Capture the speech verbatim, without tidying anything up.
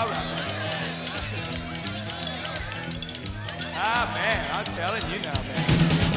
All right. Ah, man, I'm telling you now, man.